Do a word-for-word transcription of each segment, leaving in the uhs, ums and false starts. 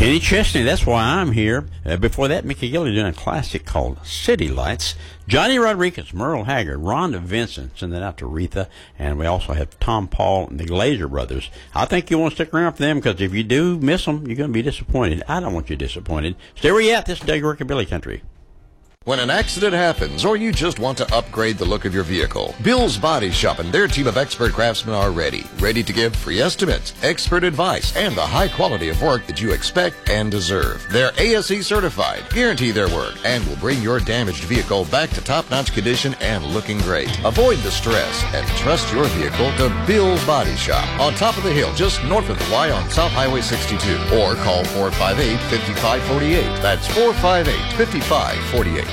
Kenny Chesney, that's why I'm here. Uh, before that, Mickey Gilley doing a classic called City Lights. Johnny Rodriguez, Merle Haggard, Rhonda Vincent, send that out to Retha. And we also have Tom Paul and the Glazer Brothers. I think you want to stick around for them, because if you do miss them, you're going to be disappointed. I don't want you disappointed. Stay where you at. This is Doug Rockabilly Country. When an accident happens, or you just want to upgrade the look of your vehicle, Bill's Body Shop and their team of expert craftsmen are ready. Ready to give free estimates, expert advice, and the high quality of work that you expect and deserve. They're A S E certified, guarantee their work, and will bring your damaged vehicle back to top-notch condition and looking great. Avoid the stress and trust your vehicle to Bill's Body Shop on top of the hill just north of the Y on South Highway sixty-two. Or call four five eight, five five four eight. That's four five eight, five five four eight.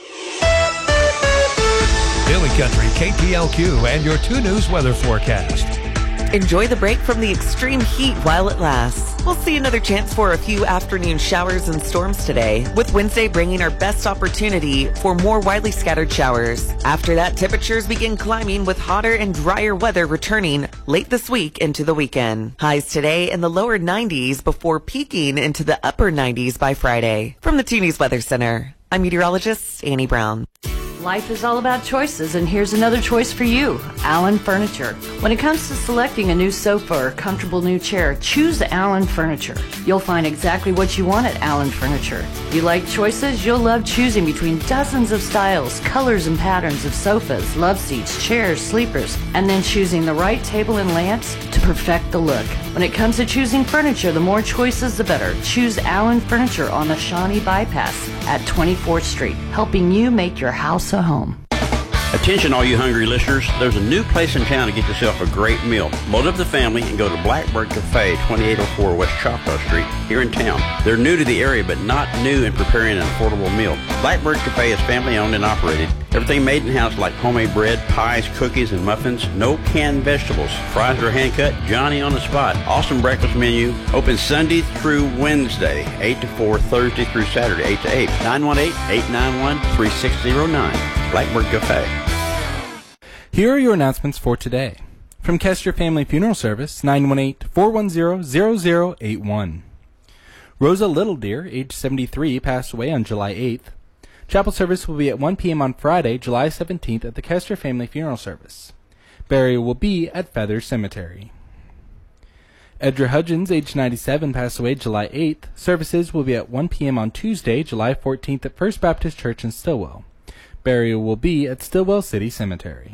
Billy Country, K P L Q, and your two News weather forecast. Enjoy the break from the extreme heat while it lasts. We'll see another chance for a few afternoon showers and storms today, with Wednesday bringing our best opportunity for more widely scattered showers. After that, temperatures begin climbing with hotter and drier weather returning late this week into the weekend. Highs today in the lower nineties before peaking into the upper nineties by Friday. From the two News Weather Center, I'm meteorologist Annie Brown. Life is all about choices, and here's another choice for you, Allen Furniture. When it comes to selecting a new sofa or comfortable new chair, choose Allen Furniture. You'll find exactly what you want at Allen Furniture. You like choices? You'll love choosing between dozens of styles, colors, and patterns of sofas, love seats, chairs, sleepers, and then choosing the right table and lamps to perfect the look. When it comes to choosing furniture, the more choices, the better. Choose Allen Furniture on the Shawnee Bypass at twenty-fourth Street, helping you make your house a home. Attention all you hungry listeners, there's a new place in town to get yourself a great meal. Load up the family and go to Blackbird Cafe, twenty-eight oh four West Choctaw Street, here in town. They're new to the area, but not new in preparing an affordable meal. Blackbird Cafe is family owned and operated. Everything made in-house like homemade bread, pies, cookies, and muffins. No canned vegetables. Fries are hand-cut, Johnny on the spot. Awesome breakfast menu. Open Sunday through Wednesday, eight to four, Thursday through Saturday, eight to eight. nine one eight, eight nine one, three six zero nine. Blackbird Cafe. Here are your announcements for today. From Kester Family Funeral Service, nine one eight, four one zero, zero zero eight one. Rosa Little Deer, age seventy-three, passed away on July eighth. Chapel service will be at one p.m. on Friday, July seventeenth at the Kester Family Funeral Service. Burial will be at Feather Cemetery. Edra Hudgens, age ninety-seven, passed away July eighth. Services will be at one p.m. on Tuesday, July fourteenth at First Baptist Church in Stillwell. Burial will be at Stillwell City Cemetery.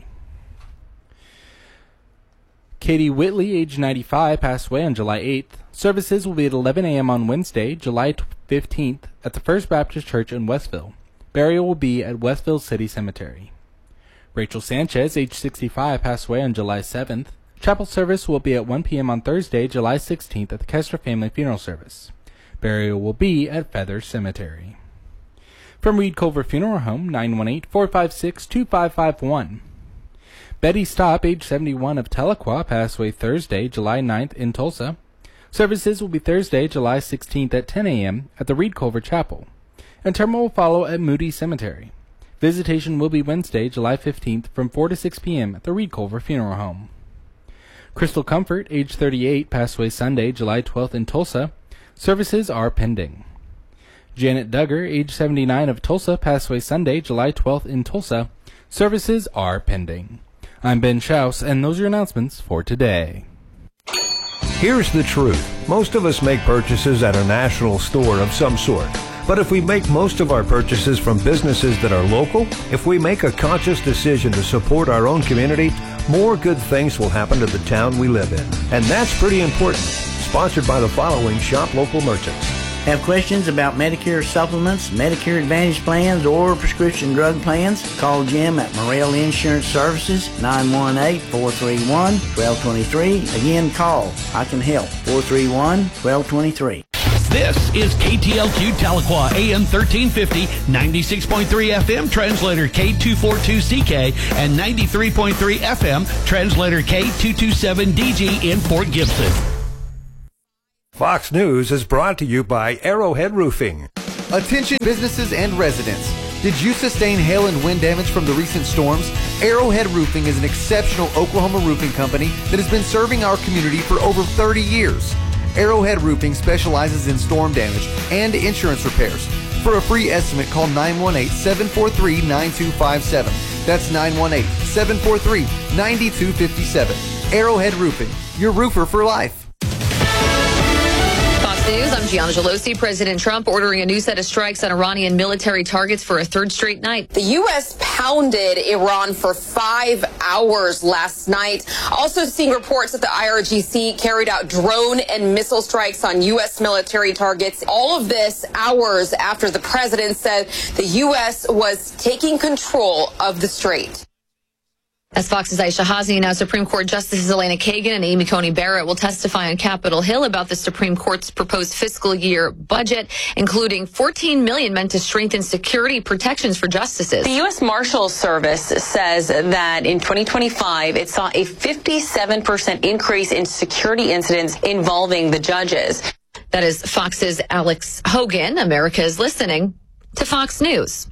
Katie Whitley, age ninety-five, passed away on July eighth. Services will be at eleven a.m. on Wednesday, July fifteenth at the First Baptist Church in Westville. Burial will be at Westville City Cemetery. Rachel Sanchez, age sixty-five, passed away on July seventh. Chapel service will be at one p.m. on Thursday, July sixteenth at the Kester Family Funeral Service. Burial will be at Feather Cemetery. From Reed Culver Funeral Home, nine one eight, four five six, two five five one. Betty Stopp, age seventy-one, of Tahlequah, passed away Thursday, July ninth in Tulsa. Services will be Thursday, July sixteenth at ten a.m. at the Reed Culver Chapel. Interment will follow at Moody Cemetery. Visitation will be Wednesday, July fifteenth from four to six p.m. at the Reed Culver Funeral Home. Crystal Comfort, age thirty-eight, passed away Sunday, July twelfth in Tulsa. Services are pending. Janet Duggar, age seventy-nine, of Tulsa, passed away Sunday, July twelfth in Tulsa. Services are pending. I'm Ben Schaus, and those are your announcements for today. Here's the truth. Most of us make purchases at a national store of some sort. But if we make most of our purchases from businesses that are local, if we make a conscious decision to support our own community, more good things will happen to the town we live in. And that's pretty important. Sponsored by the following Shop Local merchants. Have questions about Medicare supplements, Medicare Advantage plans, or prescription drug plans? Call Jim at Morrell Insurance Services, nine one eight, four three one, one two two three. Again, call. I can help. four three one, one two two three. This is K T L Q Tahlequah, A M thirteen fifty, ninety-six point three F M, translator K two forty-two C K, and ninety-three point three F M, translator K two twenty-seven D G in Port Gibson. Fox News is brought to you by Arrowhead Roofing. Attention businesses and residents. Did you sustain hail and wind damage from the recent storms? Arrowhead Roofing is an exceptional Oklahoma roofing company that has been serving our community for over thirty years. Arrowhead Roofing specializes in storm damage and insurance repairs. For a free estimate, call nine one eight, seven four three, nine two five seven. That's nine one eight, seven four three, nine two five seven. Arrowhead Roofing, your roofer for life. News. I'm Gianna Gelosi. President Trump ordering a new set of strikes on Iranian military targets for a third straight night. The U S pounded Iran for five hours last night. Also seeing reports that the I R G C carried out drone and missile strikes on U S military targets. All of this hours after the president said the U S was taking control of the strait. As Fox's Aisha Hazi, now Supreme Court Justices Elena Kagan and Amy Coney Barrett will testify on Capitol Hill about the Supreme Court's proposed fiscal year budget, including fourteen million dollars meant to strengthen security protections for justices. The U S Marshals Service says that in twenty twenty-five, it saw a fifty-seven percent increase in security incidents involving the judges. That is Fox's Alex Hogan. America is listening to Fox News.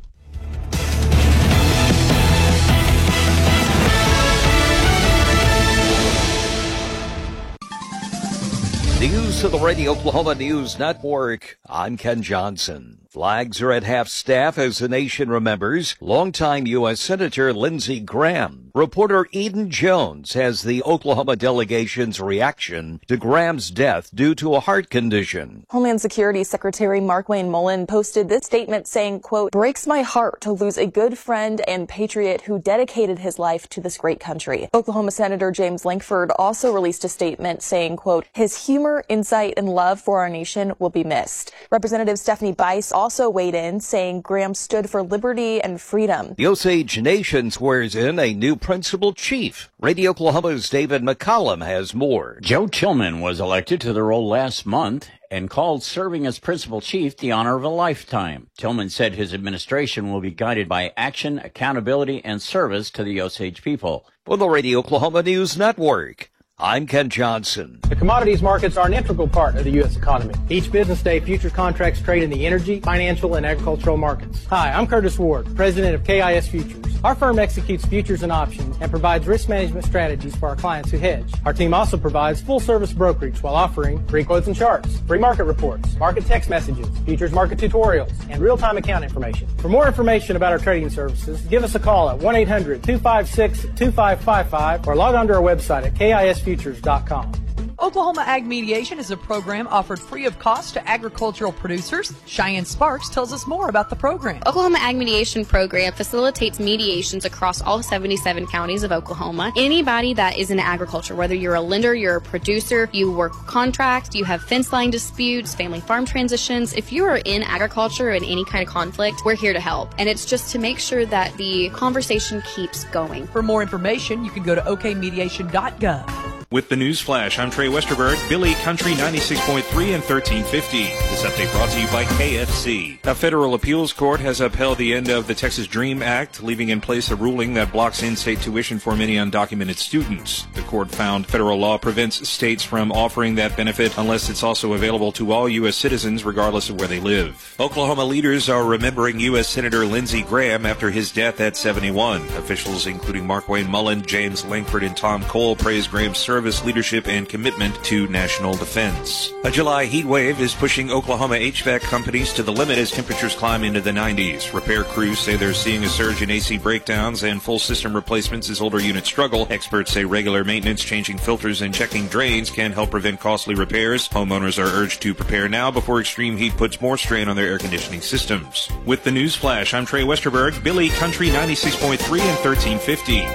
News of the Radio Oklahoma News Network. I'm Ken Johnson. Flags are at half-staff as the nation remembers longtime U S Senator Lindsey Graham. Reporter Eden Jones has the Oklahoma delegation's reaction to Graham's death due to a heart condition. Homeland Security Secretary Markwayne Mullin posted this statement saying, quote, "Breaks my heart to lose a good friend and patriot who dedicated his life to this great country." Oklahoma Senator James Lankford also released a statement saying, quote, "His humor, insight, and love for our nation will be missed." Representative Stephanie Bice also weighed in, saying Graham stood for liberty and freedom. The Osage Nation swears in a new principal chief. Radio Oklahoma's David McCollum has more. Joe Tillman was elected to the role last month and called serving as principal chief the honor of a lifetime. Tillman said his administration will be guided by action, accountability, and service to the Osage people. For the Radio Oklahoma News Network, I'm Ken Johnson. The commodities markets are an integral part of the U S economy. Each business day, futures contracts trade in the energy, financial, and agricultural markets. Hi, I'm Curtis Ward, president of K I S Futures. Our firm executes futures and options and provides risk management strategies for our clients who hedge. Our team also provides full-service brokerage while offering free quotes and charts, free market reports, market text messages, futures market tutorials, and real-time account information. For more information about our trading services, give us a call at one eight hundred, two five six, two five five five or log on to our website at K I S futures dot com. Oklahoma Ag Mediation is a program offered free of cost to agricultural producers. Cheyenne Sparks tells us more about the program. Oklahoma Ag Mediation Program facilitates mediations across all seventy-seven counties of Oklahoma. Anybody that is in agriculture, whether you're a lender, you're a producer, you work contracts, you have fence line disputes, family farm transitions, if you are in agriculture in any kind of conflict, we're here to help. And it's just to make sure that the conversation keeps going. For more information, you can go to o k mediation dot gov. With the News Flash, I'm Trey Westerberg, Billy Country ninety-six point three and thirteen fifty. This update brought to you by K F C. A federal appeals court has upheld the end of the Texas DREAM Act, leaving in place a ruling that blocks in-state tuition for many undocumented students. The court found federal law prevents states from offering that benefit unless it's also available to all U S citizens regardless of where they live. Oklahoma leaders are remembering U S Senator Lindsey Graham after his death at seventy-one. Officials including Markwayne Mullin, James Lankford, and Tom Cole praised Graham's service, leadership, and commitment to national defense. A July heat wave is pushing Oklahoma H V A C companies to the limit as temperatures climb into the nineties. Repair crews say they're seeing a surge in A C breakdowns and full system replacements as older units struggle. Experts say regular maintenance, changing filters, and checking drains can help prevent costly repairs. Homeowners are urged to prepare now before extreme heat puts more strain on their air conditioning systems. With the News Flash, I'm Trey Westerberg, Billy Country ninety-six point three and thirteen fifty.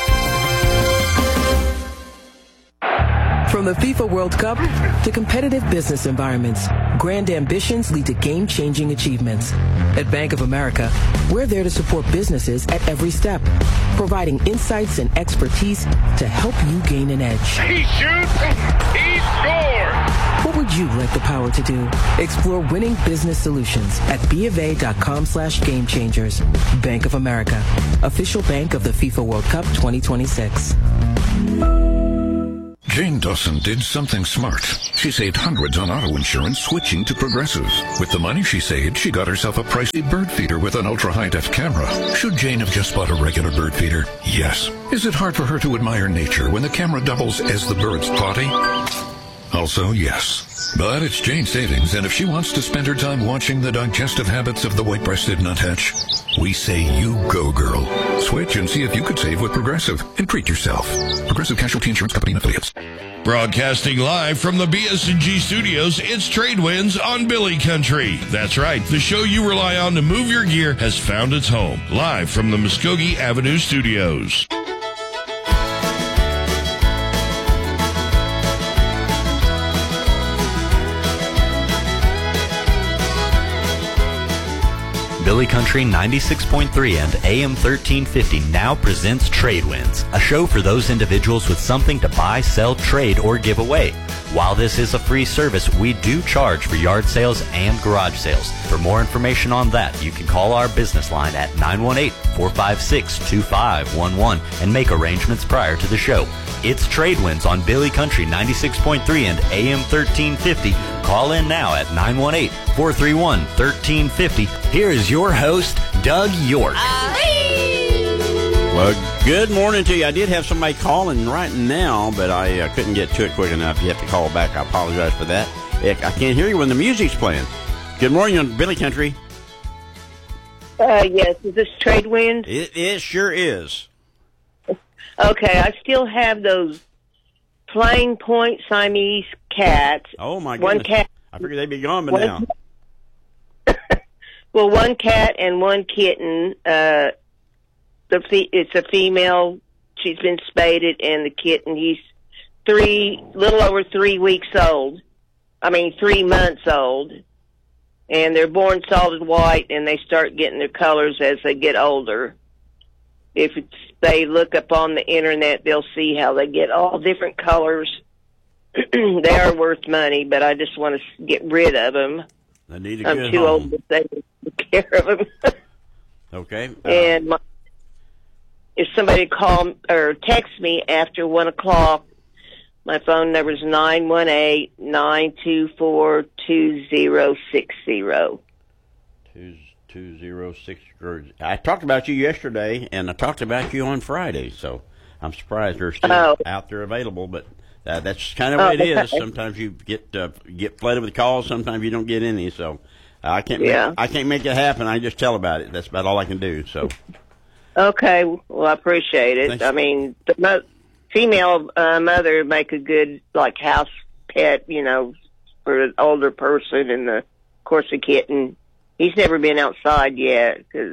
From the FIFA World Cup to competitive business environments, grand ambitions lead to game-changing achievements. At Bank of America, we're there to support businesses at every step, providing insights and expertise to help you gain an edge. He shoots, he scores! What would you like the power to do? Explore winning business solutions at bofa.com slash game changers. Bank of America, official bank of the FIFA World Cup twenty twenty-six. Jane Dawson did something smart. She saved hundreds on auto insurance switching to Progressive. With the money she saved, she got herself a pricey bird feeder with an ultra-high-def camera. Should Jane have just bought a regular bird feeder? Yes. Is it hard for her to admire nature when the camera doubles as the bird's potty? Also, yes. But it's Jane Savings, and if she wants to spend her time watching the digestive habits of the white-breasted nuthatch, we say you go, girl. Switch and see if you could save with Progressive and treat yourself. Progressive Casualty Insurance Company and Affiliates. Broadcasting live from the B S and G studios, it's Trade Winds on Billy Country. That's right, the show you rely on to move your gear has found its home. Live from the Muskogee Avenue studios. Billy Country ninety-six point three and A M thirteen fifty now presents Trade Winds, a show for those individuals with something to buy, sell, trade, or give away. While this is a free service, we do charge for yard sales and garage sales. For more information on that, you can call our business line at nine one eight, four five six, two five one one and make arrangements prior to the show. It's Trade Winds on Billy Country ninety-six point three and A M thirteen fifty. Call in now at nine one eight, four three one, one three five zero. Here is your host, Doug York. Well, good morning to you. I did have somebody calling right now, but I uh, couldn't get to it quick enough. You have to call back. I apologize for that. I can't hear you when the music's playing. Good morning on Billy Country. Uh, yes, is this Trade Wind? It, it sure is. Okay, I still have those Plain Point Siamese cats. Oh, my goodness. One cat. I figured they'd be gone by one, now. Well, one cat and one kitten. Uh, the fe- it's a female. She's been spaded, and the kitten, he's three, little over three weeks old. I mean, three months old. And they're born solid white, and they start getting their colors as they get older. If it's, they look up on the internet, they'll see how they get all different colors. They are worth money, but I just want to get rid of them. They need a I'm good too home. old to take care of them. Okay. Uh, and my, if somebody call or text me after one o'clock, my phone number is nine one eight, nine two four, two zero six zero. Two, two zero six. I talked about you yesterday, and I talked about you on Friday, so I'm surprised they're still oh. out there available, but uh, that's kind of what oh, it okay. is. Sometimes you get uh, get flooded with calls, sometimes you don't get any, so uh, I can't yeah. make, I can't make it happen. I just tell about it. That's about all I can do. So okay, well, I appreciate it. Thanks. I mean, the mo- female uh, mother make a good like house pet, you know, for an older person, and the of course the kitten. He's never been outside yet because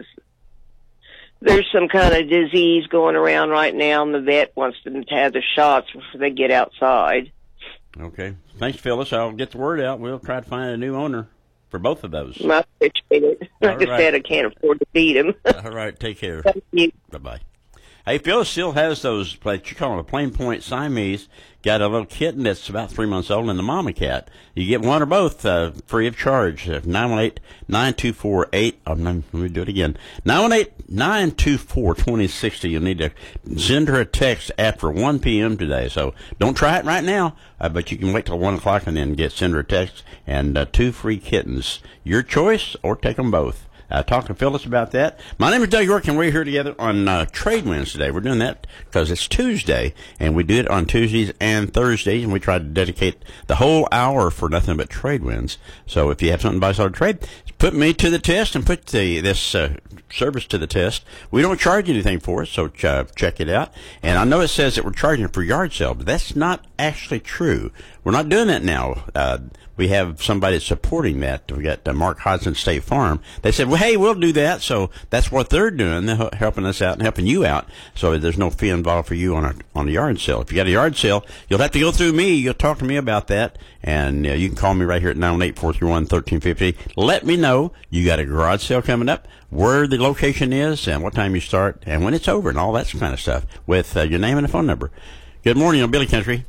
there's some kind of disease going around right now, and the vet wants them to have the shots before they get outside. Okay. Thanks, Phyllis. I'll get the word out. We'll try to find a new owner for both of those. I appreciate it. Like All I right. said, I can't afford to feed him. All right. Take care. Thank you. Bye-bye. Hey, Phyllis still has those, like you call them, a Plain Point Siamese. Got a little kitten that's about three months old and the mama cat. You get one or both uh, free of charge. nine one eight, nine two four, eight. Oh, no, let me do it again. nine one eight, nine two four, two zero six zero. You'll need to send her a text after one p.m. today. So don't try it right now, uh, but you can wait till one o'clock and then get send her a text and uh, two free kittens. Your choice, or take them both. Uh, talk to Phyllis about that. My name is Doug York, and we're here together on uh, Trade Winds today. We're doing that because it's Tuesday, and we do it on Tuesdays and Thursdays, and we try to dedicate the whole hour for nothing but trade winds. So if you have something to buy, sell, or trade, put me to the test and put the, this uh, service to the test. We don't charge anything for it, so uh, check it out. And I know it says that we're charging for yard sale, but that's not actually true. We're not doing that now. Uh, we have somebody supporting that. We got uh, Mark Hodson State Farm. They said, well, hey, we'll do that. So that's what they're doing. They're helping us out and helping you out. So there's no fee involved for you on a, on a yard sale. If you got a yard sale, you'll have to go through me. You'll talk to me about that. And uh, you can call me right here at nine one eight, four three one, one three five zero. Let me know you got a garage sale coming up, where the location is, and what time you start, and when it's over, and all that kind of stuff with uh, your name and a phone number. Good morning on Billy Country.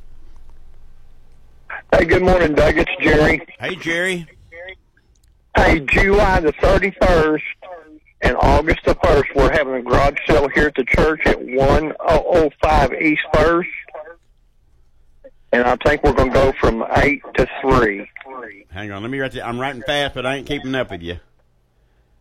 Hey, good morning, Doug. It's Jerry. Hey, Jerry. Hey, July the thirty-first and August the first, we're having a garage sale here at the church at one oh five East First. And I think we're going to go from eight to three. Hang on, let me write that. I'm writing fast, but I ain't keeping up with you.